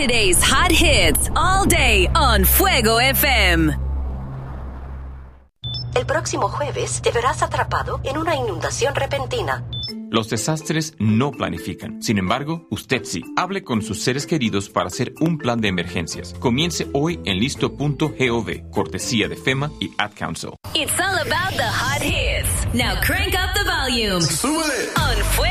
Today's hot hits all day on Fuego FM. El próximo jueves te verás atrapado en una inundación repentina. Los desastres no planifican. Sin embargo, usted sí. Hable con sus seres queridos para hacer un plan de emergencias. Comience hoy en listo.gov, cortesía de FEMA y Ad Council. It's all about the hot hits. Now crank up the volume. ¡Súbele! On Fuego